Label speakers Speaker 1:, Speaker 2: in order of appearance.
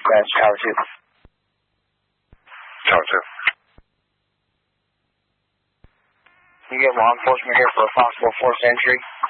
Speaker 1: That's Tower 2.
Speaker 2: Tower 2.
Speaker 1: You get law enforcement here for a possible forced entry.